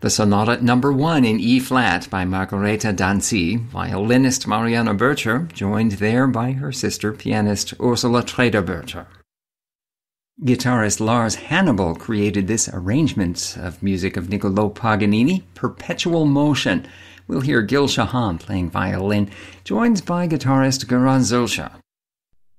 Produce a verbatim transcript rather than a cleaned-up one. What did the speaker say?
The Sonata Number One in E-flat by Margareta Danzi, violinist Marianne Bircher, joined there by her sister pianist Ursula Treder-Bircher. Guitarist Lars Hannibal created this arrangement of music of Niccolò Paganini, Perpetual Motion. We'll hear Gil Shahan playing violin, joined by guitarist Goran Zulcha.